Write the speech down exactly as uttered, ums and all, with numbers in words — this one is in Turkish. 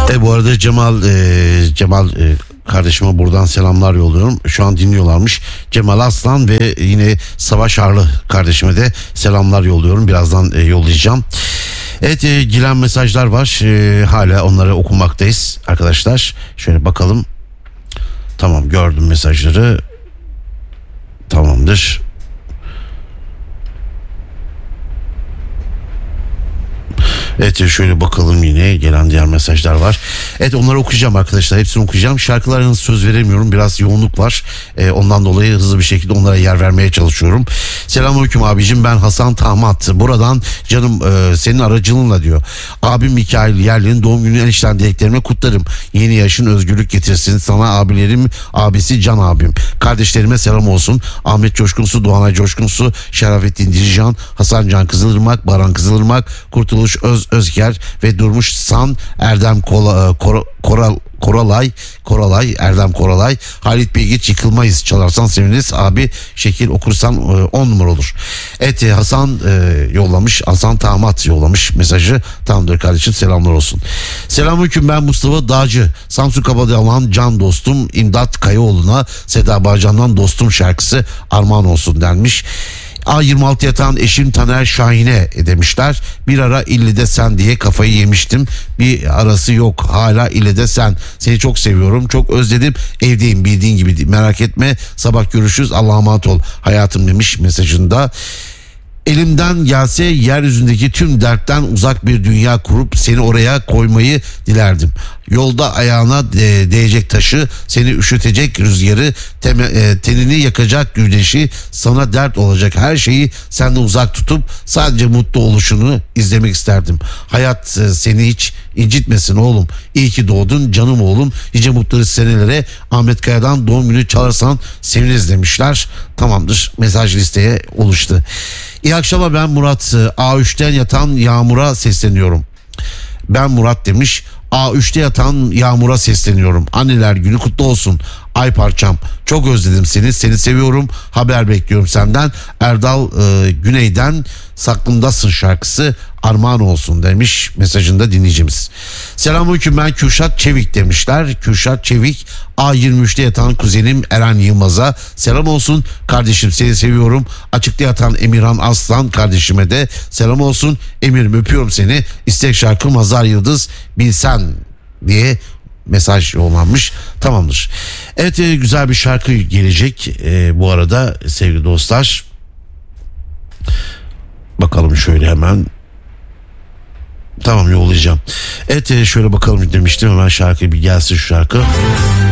E bu arada Cemal e, Cemal e, kardeşime buradan selamlar yolluyorum. Şu an dinliyorlarmış. Cemal Aslan ve yine Savaş Arlı kardeşime de selamlar yolluyorum. Birazdan e, yollayacağım. Evet, e, gelen mesajlar var. E, hala onları okumaktayız arkadaşlar. Şöyle bakalım. Tamam, gördüm mesajları. Tamamdır. Evet, şöyle bakalım, yine gelen diğer mesajlar var. Evet, onları okuyacağım arkadaşlar, hepsini okuyacağım. Şarkılarına söz veremiyorum, biraz yoğunluk var. Ee, ondan dolayı hızlı bir şekilde onlara yer vermeye çalışıyorum. Selamünaleyküm abicim, ben Hasan Tahmat. Buradan canım e, senin aracılığınla diyor. Abim Mikail Yerli'nin doğum günü enişten dileklerimi kutlarım. Yeni yaşın özgürlük getirsin sana abilerim, abisi Can abim. Kardeşlerime selam olsun. Ahmet Coşkunsu, Doğanay Coşkunsu, Şerafettin Dirican, Hasan Can Kızılırmak, Baran Kızılırmak, Kurtuluş Öz Özger ve Durmuş San, Erdem Kola, Kor, Koral Koralay, Koralay, Erdem Koralay, Halit Bilgiç, yıkılmayız çalarsan seviniriz. Abi şekil okursan on numara olur. Evet, Hasan e, yollamış, Hasan Tahmat yollamış mesajı. Tamamdır kardeşim, selamlar olsun. Selamünaleyküm, ben Mustafa Dağcı. Samsun Kabadağ'dan can dostum İmdat Kayaoğlu'na Seda Bağcan'dan dostum şarkısı armağan olsun denmiş. A yirmi altı yatan eşim Taner Şahin'e demişler. Bir ara ille de sen diye kafayı yemiştim. Bir arası yok, hala ille de sen. Seni çok seviyorum, çok özledim. Evdeyim bildiğin gibi, merak etme. Sabah görüşürüz, Allah'a emanet ol hayatım demiş mesajında. Elimden gelse yeryüzündeki tüm dertten uzak bir dünya kurup seni oraya koymayı dilerdim. Yolda ayağına e, değecek taşı, seni üşütecek rüzgarı, teme, e, tenini yakacak güneşi, sana dert olacak her şeyi senden uzak tutup sadece mutlu oluşunu izlemek isterdim. Hayat e, seni hiç incitmesin oğlum. İyi ki doğdun canım oğlum. Nice mutlu senelere. Ahmet Kaya'dan doğum günü çalarsan seviniriz demişler. Tamamdır, mesaj listeye oluştu. İyi akşamlar, ben Murat. A üçten yatan Yağmur'a sesleniyorum. Ben Murat demiş. A üçte yatan Yağmur'a sesleniyorum. Anneler günü kutlu olsun. Ay parçam, çok özledim seni. Seni seviyorum. Haber bekliyorum senden. Erdal e, Güney'den Saklımdasın şarkısı armağan olsun demiş mesajında dinleyicimiz. Selamünaleyküm, ben Kürşat Çevik demişler. Kürşat Çevik, A yirmi üçte yatan kuzenim Eren Yılmaz'a selam olsun. Kardeşim seni seviyorum. Açıkta yatan Emirhan Aslan kardeşime de selam olsun. Emir'im öpüyorum seni. İstek şarkım Hazar Yıldız Bilsen diye mesaj yollanmış. Tamamdır. Evet, e, güzel bir şarkı gelecek e, bu arada sevgili dostlar. Bakalım şöyle hemen. Tamam, yollayacağım. Evet, e, şöyle bakalım demiştim, hemen şarkı bir gelsin şu şarkı.